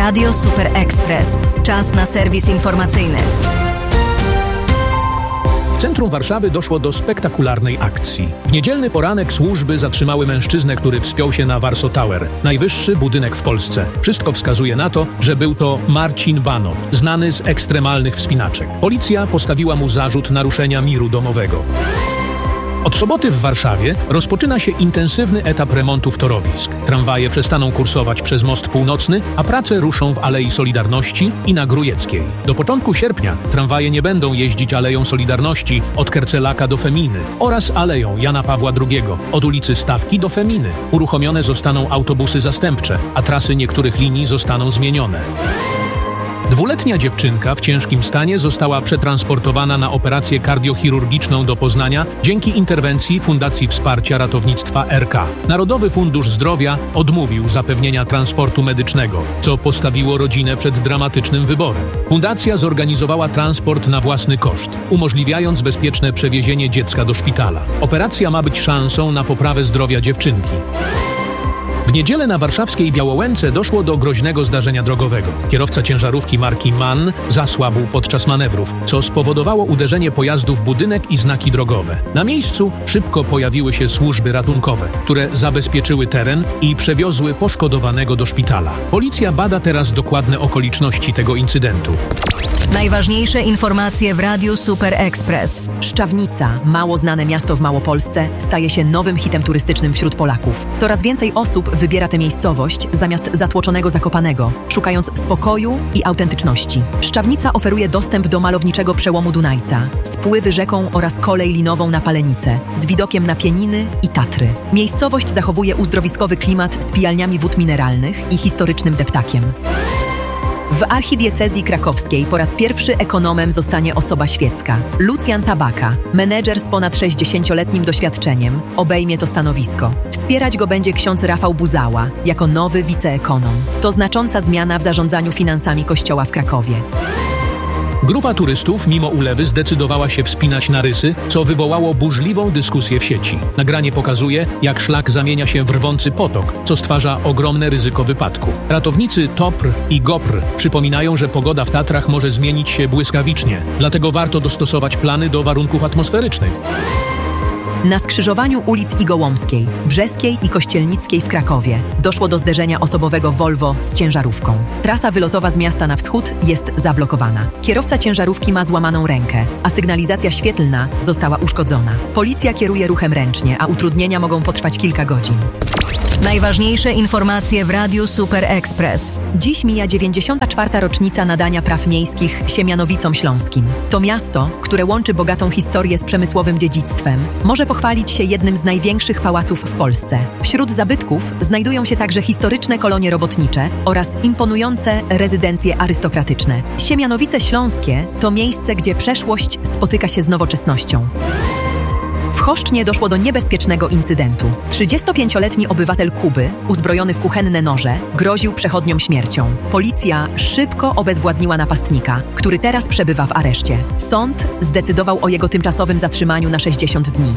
Radio Super Express. Czas na serwis informacyjny. W centrum Warszawy doszło do spektakularnej akcji. W niedzielny poranek służby zatrzymały mężczyznę, który wspiął się na Warsaw Tower, najwyższy budynek w Polsce. Wszystko wskazuje na to, że był to Marcin Banot, znany z ekstremalnych wspinaczek. Policja postawiła mu zarzut naruszenia miru domowego. Od soboty w Warszawie rozpoczyna się intensywny etap remontów torowisk. Tramwaje przestaną kursować przez Most Północny, a prace ruszą w Alei Solidarności i na Grujeckiej. Do początku sierpnia tramwaje nie będą jeździć Aleją Solidarności od Kercelaka do Feminy oraz Aleją Jana Pawła II od ulicy Stawki do Feminy. Uruchomione zostaną autobusy zastępcze, a trasy niektórych linii zostaną zmienione. Dwuletnia dziewczynka w ciężkim stanie została przetransportowana na operację kardiochirurgiczną do Poznania dzięki interwencji Fundacji Wsparcia Ratownictwa RK. Narodowy Fundusz Zdrowia odmówił zapewnienia transportu medycznego, co postawiło rodzinę przed dramatycznym wyborem. Fundacja zorganizowała transport na własny koszt, umożliwiając bezpieczne przewiezienie dziecka do szpitala. Operacja ma być szansą na poprawę zdrowia dziewczynki. W niedzielę na warszawskiej Białołęce doszło do groźnego zdarzenia drogowego. Kierowca ciężarówki marki MAN zasłabł podczas manewrów, co spowodowało uderzenie pojazdu w budynek i znaki drogowe. Na miejscu szybko pojawiły się służby ratunkowe, które zabezpieczyły teren i przewiozły poszkodowanego do szpitala. Policja bada teraz dokładne okoliczności tego incydentu. Najważniejsze informacje w Radiu Super Express. Szczawnica, mało znane miasto w Małopolsce, staje się nowym hitem turystycznym wśród Polaków. Coraz więcej osób wybiera tę miejscowość zamiast zatłoczonego Zakopanego, szukając spokoju i autentyczności. Szczawnica oferuje dostęp do malowniczego przełomu Dunajca, spływy rzeką oraz kolej linową na Palenicę, z widokiem na Pieniny i Tatry. Miejscowość zachowuje uzdrowiskowy klimat z pijalniami wód mineralnych i historycznym deptakiem. W archidiecezji krakowskiej po raz pierwszy ekonomem zostanie osoba świecka. Lucjan Tabaka, menedżer z ponad 60-letnim doświadczeniem, obejmie to stanowisko. Wspierać go będzie ksiądz Rafał Buzała jako nowy wiceekonom. To znacząca zmiana w zarządzaniu finansami Kościoła w Krakowie. Grupa turystów mimo ulewy zdecydowała się wspinać na Rysy, co wywołało burzliwą dyskusję w sieci. Nagranie pokazuje, jak szlak zamienia się w rwący potok, co stwarza ogromne ryzyko wypadku. Ratownicy TOPR i GOPR przypominają, że pogoda w Tatrach może zmienić się błyskawicznie, dlatego warto dostosować plany do warunków atmosferycznych. Na skrzyżowaniu ulic Igołomskiej, Brzeskiej i Kościelnickiej w Krakowie doszło do zderzenia osobowego Volvo z ciężarówką. Trasa wylotowa z miasta na wschód jest zablokowana. Kierowca ciężarówki ma złamaną rękę, a sygnalizacja świetlna została uszkodzona. Policja kieruje ruchem ręcznie, a utrudnienia mogą potrwać kilka godzin. Najważniejsze informacje w Radiu Super Express. Dziś mija 94. rocznica nadania praw miejskich Siemianowicom Śląskim. To miasto, które łączy bogatą historię z przemysłowym dziedzictwem, może pochwalić się jednym z największych pałaców w Polsce. Wśród zabytków znajdują się także historyczne kolonie robotnicze oraz imponujące rezydencje arystokratyczne. Siemianowice Śląskie to miejsce, gdzie przeszłość spotyka się z nowoczesnością. W Choszcznie doszło do niebezpiecznego incydentu. 35-letni obywatel Kuby, uzbrojony w kuchenne noże, groził przechodniom śmiercią. Policja szybko obezwładniła napastnika, który teraz przebywa w areszcie. Sąd zdecydował o jego tymczasowym zatrzymaniu na 60 dni.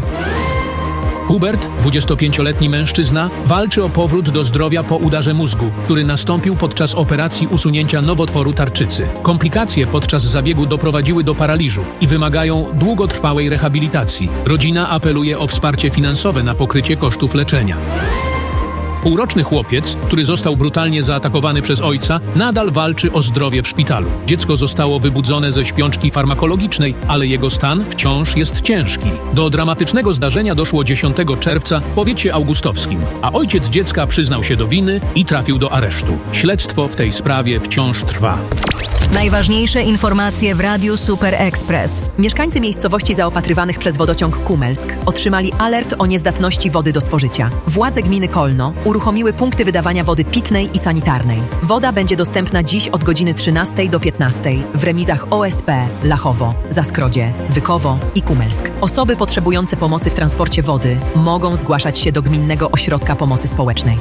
Hubert, 25-letni mężczyzna, walczy o powrót do zdrowia po udarze mózgu, który nastąpił podczas operacji usunięcia nowotworu tarczycy. Komplikacje podczas zabiegu doprowadziły do paraliżu i wymagają długotrwałej rehabilitacji. Rodzina apeluje o wsparcie finansowe na pokrycie kosztów leczenia. Półroczny chłopiec, który został brutalnie zaatakowany przez ojca, nadal walczy o zdrowie w szpitalu. Dziecko zostało wybudzone ze śpiączki farmakologicznej, ale jego stan wciąż jest ciężki. Do dramatycznego zdarzenia doszło 10 czerwca w powiecie augustowskim, a ojciec dziecka przyznał się do winy i trafił do aresztu. Śledztwo w tej sprawie wciąż trwa. Najważniejsze informacje w Radiu Super Express. Mieszkańcy miejscowości zaopatrywanych przez wodociąg Kumelsk otrzymali alert o niezdatności wody do spożycia. Władze gminy Kolno uruchomiły punkty wydawania wody pitnej i sanitarnej. Woda będzie dostępna dziś od godziny 13 do 15 w remizach OSP Lachowo, Zaskrodzie, Wykowo i Kumelsk. Osoby potrzebujące pomocy w transporcie wody mogą zgłaszać się do Gminnego Ośrodka Pomocy Społecznej.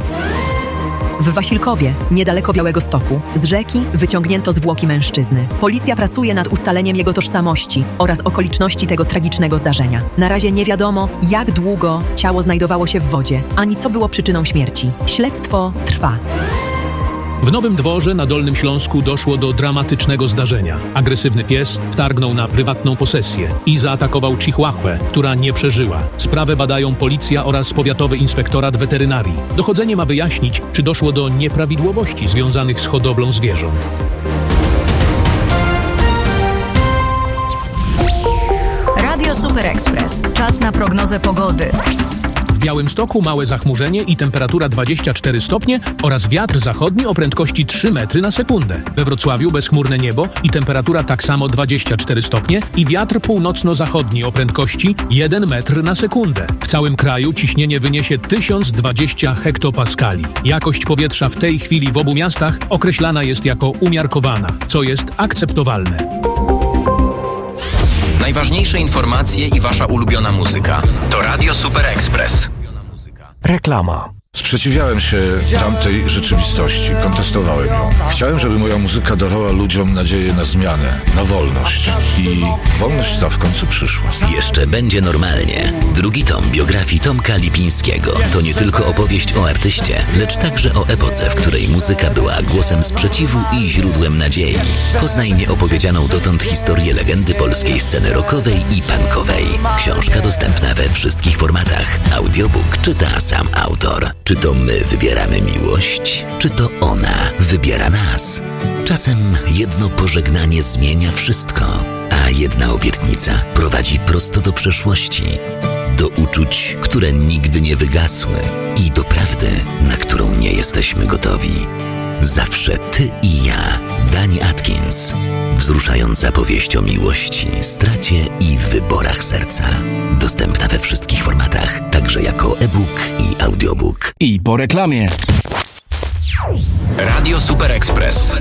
W Wasilkowie, niedaleko Białegostoku, z rzeki wyciągnięto zwłoki mężczyzny. Policja pracuje nad ustaleniem jego tożsamości oraz okoliczności tego tragicznego zdarzenia. Na razie nie wiadomo, jak długo ciało znajdowało się w wodzie, ani co było przyczyną śmierci. Śledztwo trwa. W Nowym Dworze na Dolnym Śląsku doszło do dramatycznego zdarzenia. Agresywny pies wtargnął na prywatną posesję i zaatakował chihuahuę, która nie przeżyła. Sprawę badają policja oraz powiatowy inspektorat weterynarii. Dochodzenie ma wyjaśnić, czy doszło do nieprawidłowości związanych z hodowlą zwierząt. Radio Super Express. Czas na prognozę pogody. W Białymstoku małe zachmurzenie i temperatura 24 stopnie oraz wiatr zachodni o prędkości 3 metry na sekundę. We Wrocławiu bezchmurne niebo i temperatura tak samo 24 stopnie i wiatr północno-zachodni o prędkości 1 metr na sekundę. W całym kraju ciśnienie wyniesie 1020 hektopaskali. Jakość powietrza w tej chwili w obu miastach określana jest jako umiarkowana, co jest akceptowalne. Najważniejsze informacje i wasza ulubiona muzyka. To Radio Super Express. Reklama. Sprzeciwiałem się tamtej rzeczywistości, kontestowałem ją. Chciałem, żeby moja muzyka dawała ludziom nadzieję na zmianę, na wolność. I wolność ta w końcu przyszła. Jeszcze będzie normalnie. Drugi tom biografii Tomka Lipińskiego to nie tylko opowieść o artyście, lecz także o epoce, w której muzyka była głosem sprzeciwu i źródłem nadziei. Poznaj nieopowiedzianą dotąd historię legendy polskiej sceny rockowej i punkowej. Książka dostępna we wszystkich formatach. Audiobook czyta sam autor. Czy to my wybieramy miłość? Czy to ona wybiera nas? Czasem jedno pożegnanie zmienia wszystko, a jedna obietnica prowadzi prosto do przeszłości. Do uczuć, które nigdy nie wygasły i do prawdy, na którą nie jesteśmy gotowi. Zawsze ty i ja. Dani Atkins. Wzruszająca powieść o miłości, stracie i wyborach serca. Dostępna we wszystkich formatach, także jako e-book i audiobook. I po reklamie. Radio Super Express.